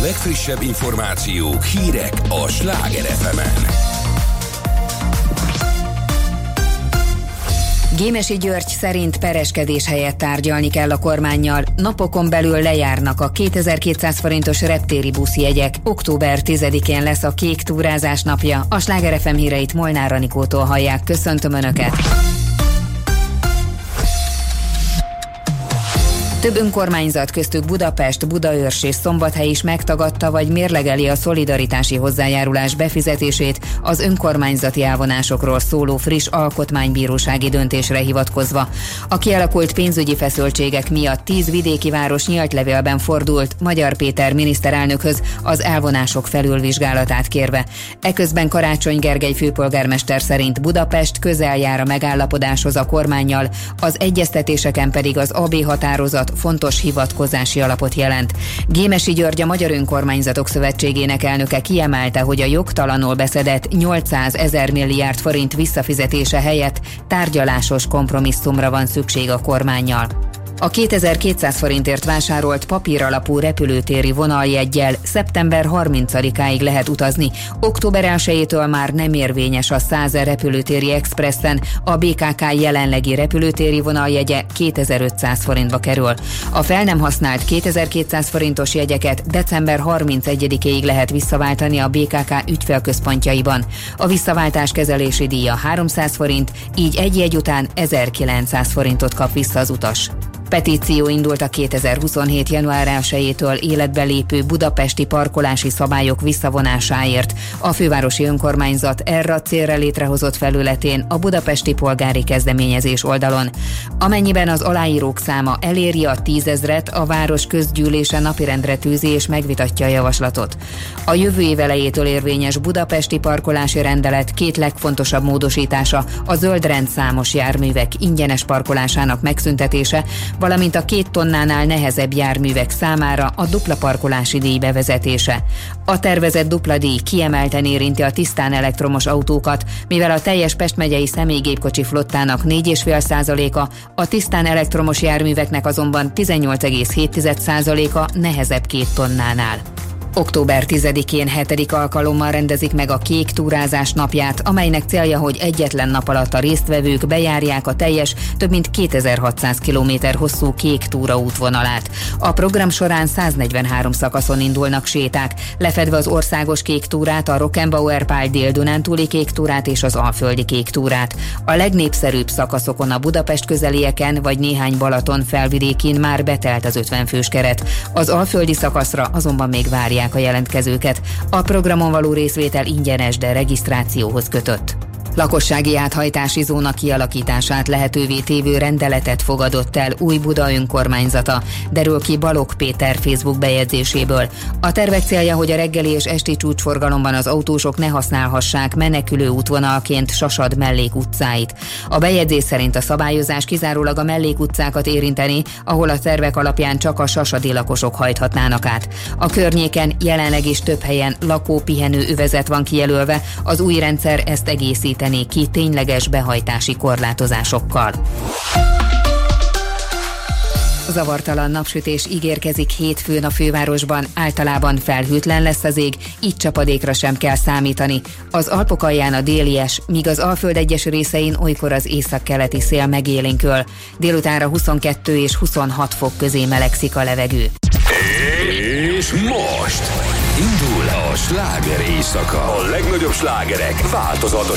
legfrissebb információk, hírek a Sláger FM-en. Gémesi György szerint pereskedés helyett tárgyalni kell a kormánnyal. Napokon belül lejárnak a 2200 forintos reptéri buszjegyek. Október 10-én lesz a kék túrázás napja. A Sláger FM híreit Molnár Anikótól hallják. Köszöntöm Önöket! Több önkormányzat, köztük Budapest, Budaörs és Szombathely is megtagadta vagy mérlegeli a szolidaritási hozzájárulás befizetését az önkormányzati elvonásokról szóló friss alkotmánybírósági döntésre hivatkozva. A kialakult pénzügyi feszültségek miatt 10 vidéki város nyílt levélben fordult Magyar Péter miniszterelnökhöz az elvonások felülvizsgálatát kérve. Eközben Karácsony Gergely főpolgármester szerint Budapest közel jár a megállapodáshoz a kormánnyal, az egyeztetéseken pedig az AB határozat fontos hivatkozási alapot jelent. Gémesi György, a Magyar Önkormányzatok Szövetségének elnöke kiemelte, hogy a jogtalanul beszedett 800 000 milliárd forint visszafizetése helyett tárgyalásos kompromisszumra van szükség a kormánnyal. A 2200 forintért vásárolt papíralapú repülőtéri vonaljeggyel szeptember 30-áig lehet utazni. Október 1-től már nem érvényes a 100 repülőtéri expressen, a BKK jelenlegi repülőtéri vonaljegye 2500 forintba kerül. A fel nem használt 2200 forintos jegyeket december 31-ig lehet visszaváltani a BKK ügyfélközpontjaiban. A visszaváltás kezelési díja 300 forint, így egy jegy után 1900 forintot kap vissza az utas. Petíció indult a 2027. január 1-től életbe lépő budapesti parkolási szabályok visszavonásáért. A fővárosi önkormányzat erre a célra létrehozott felületén a budapesti polgári kezdeményezés oldalon. Amennyiben az aláírók száma eléri a 10 000-et, a város közgyűlése napirendre tűzi és megvitatja a javaslatot. A jövő év elejétől érvényes budapesti parkolási rendelet két legfontosabb módosítása a zöld rendszámos járművek ingyenes parkolásának megszüntetése, valamint a 2 tonnánál nehezebb járművek számára a dupla parkolási díj bevezetése. A tervezett dupla díj kiemelten érinti a tisztán elektromos autókat, mivel a teljes Pest megyei személygépkocsi flottának 4,5%-a, a tisztán elektromos járműveknek azonban 18,7%-a nehezebb 2 tonnánál. Október 10-én 7. alkalommal rendezik meg a kék túrázás napját, amelynek célja, hogy egyetlen nap alatt a résztvevők bejárják a teljes, több mint 2600 km hosszú kék túraútvonalát. A program során 143 szakaszon indulnak séták, lefedve az országos kék túrát, a Rockenbauer Pál dél-dunántúli kék túrát és az alföldi kék túrát. A legnépszerűbb szakaszokon a Budapest közelieken vagy néhány Balaton felvidékén már betelt az 50 fős keret. Az alföldi szakaszra azonban még várják a jelentkezőket. A programon való részvétel ingyenes, de regisztrációhoz kötött. Lakossági áthajtási zóna kialakítását lehetővé tévő rendeletet fogadott el Újbuda önkormányzata, derül ki Balogh Péter Facebook bejegyzéséből. A tervek célja, hogy a reggeli és esti csúcsforgalomban az autósok ne használhassák menekülő útvonalként Sasad mellékutcáit. A bejegyzés szerint a szabályozás kizárólag a mellékutcákat érinteni, ahol a tervek alapján csak a sasadi lakosok hajthatnának át. A környéken jelenleg is több helyen lakó-pihenő övezet van kijelölve, az új rendszer ezt egészíteni ki tényleges behajtási korlátozásokkal. Zavartalan napsütés ígérkezik hétfőn a fővárosban, általában felhőtlen lesz az ég, így csapadékra sem kell számítani. Az Alpok alján a délies, míg az Alföld egyes részein olykor az északkeleti szél megélénkül. Délutánra 22 és 26 fok közé melegszik a levegő. És most indul a sláger éjszaka. A legnagyobb slágerek változatos